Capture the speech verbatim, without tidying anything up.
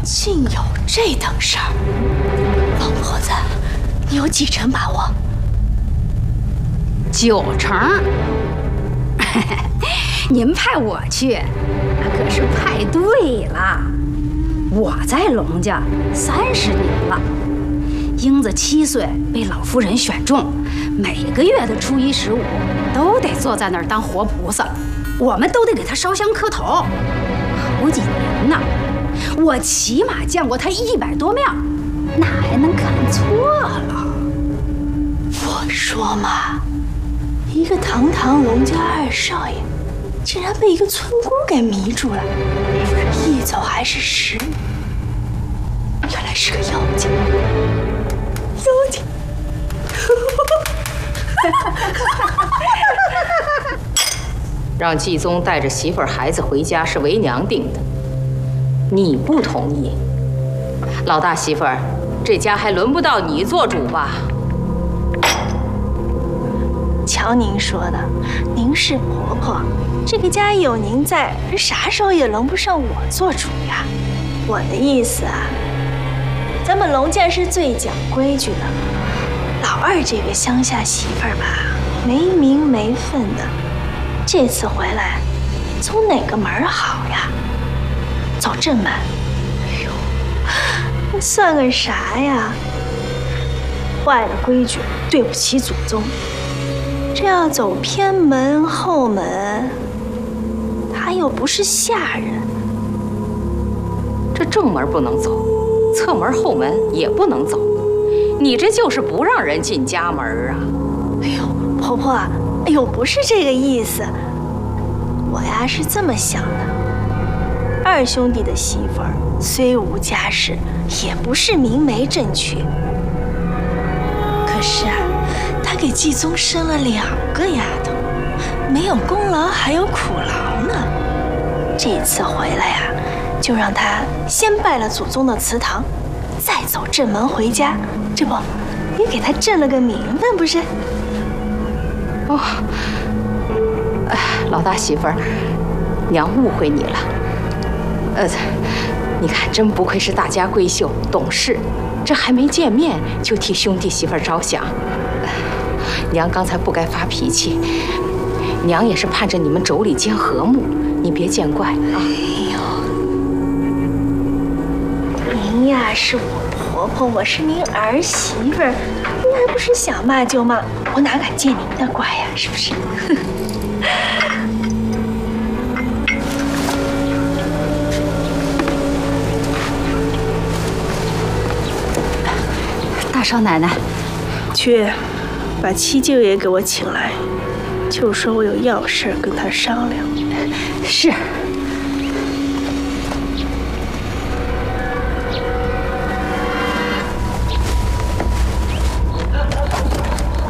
竟有这等事儿！老婆子，你有几成把握？ 九成。您派我去，那可是派对了。我在龙家三十年了，英子七岁被老夫人选中，每个月的初一十五都得坐在那儿当活菩萨，我们都得给她烧香磕头，好几年呢。我起码见过她一百多面，哪还能看错了？ 我说嘛，一个堂堂龙家二少爷，竟然被一个村姑给迷住了，一走还是十年，原来是个妖精！妖精！ 让季宗带着媳妇儿孩子回家是为娘定的，你不同意，老大媳妇儿，这家还轮不到你做主吧？ 瞧您说的，您是婆婆，这个家有您在，啥时候也轮不上我做主呀。我的意思啊，咱们龙家是最讲规矩的，老二这个乡下媳妇儿吧，没名没分的，这次回来，从哪个门好呀？走正门？哎呦，那算个啥呀？坏了规矩，对不起祖宗。这要走偏门后门，他又不是下人。 这正门不能走，侧门后门也不能走，你这就是不让人进家门啊！ 哎呦，婆婆，哎呦，不是这个意思。我呀是这么想的，二兄弟的媳妇儿虽无家世，也不是明媒正娶。可是啊，他给季宗生了两个丫头，没有功劳还有苦劳呢。这次回来呀、啊，就让他先拜了祖宗的祠堂，再走正门回家，这不也给他正了个名分，不是？ 哦，哎，老大媳妇儿，娘误会你了。呃，你看，真不愧是大家闺秀，懂事。这还没见面就替兄弟媳妇儿着想，娘刚才不该发脾气，娘也是盼着你们妯娌间和睦，你别见怪啊。 哎呦，您呀是我婆婆，我是您儿媳妇儿，您还不是想骂就骂，我哪敢见您的怪呀，是不是？ 大少奶奶， 去把七舅爷给我请来，就说我有要事跟他商量。 是。